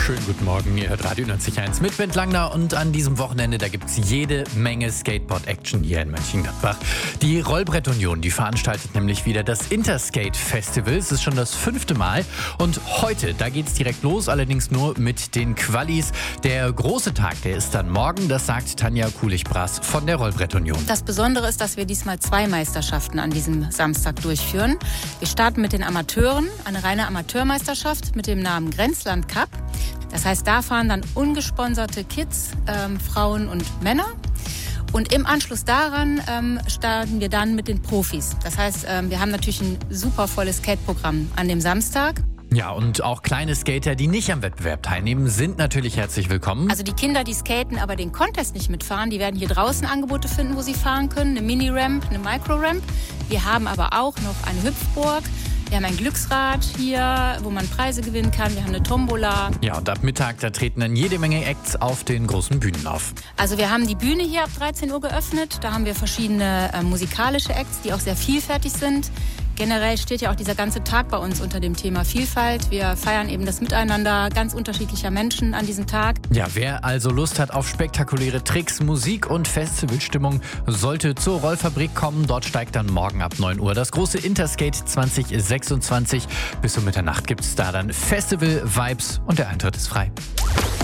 Schönen guten Morgen, ihr hört Radio 91.1 mit Bent Langner und an diesem Wochenende, da gibt es jede Menge Skateboard-Action hier in Mönchengladbach. Die Rollbrett-Union, die veranstaltet nämlich wieder das Interskate-Festival. Es ist schon das 5. Mal und heute, da geht es direkt los, allerdings nur mit den Qualis. Der große Tag, der ist dann morgen, das sagt Tanja Kulich-Brass von der Rollbrett-Union. Das Besondere ist, dass wir diesmal 2 Meisterschaften an diesem Samstag durchführen. Wir starten mit den Amateuren, eine reine Amateurmeisterschaft mit dem Namen Grenzland Cup. Das heißt, da fahren dann ungesponserte Kids, Frauen und Männer. Und im Anschluss daran starten wir dann mit den Profis. Das heißt, wir haben natürlich ein super volles Skate-Programm an dem Samstag. Ja, und auch kleine Skater, die nicht am Wettbewerb teilnehmen, sind natürlich herzlich willkommen. Also die Kinder, die skaten, aber den Contest nicht mitfahren, die werden hier draußen Angebote finden, wo sie fahren können. Eine Mini-Ramp, eine Micro-Ramp. Wir haben aber auch noch eine Hüpfburg. Wir haben ein Glücksrad hier, wo man Preise gewinnen kann. Wir haben eine Tombola. Ja, und ab Mittag, da treten dann jede Menge Acts auf den großen Bühnen auf. Also wir haben die Bühne hier ab 13 Uhr geöffnet. Da haben wir verschiedene musikalische Acts, die auch sehr vielfältig sind. Generell steht ja auch dieser ganze Tag bei uns unter dem Thema Vielfalt. Wir feiern eben das Miteinander ganz unterschiedlicher Menschen an diesem Tag. Ja, wer also Lust hat auf spektakuläre Tricks, Musik und Festivalstimmung, sollte zur Rollfabrik kommen. Dort steigt dann morgen ab 9 Uhr das große Interskate 2026. Bis um Mitternacht gibt es da dann Festival-Vibes und der Eintritt ist frei.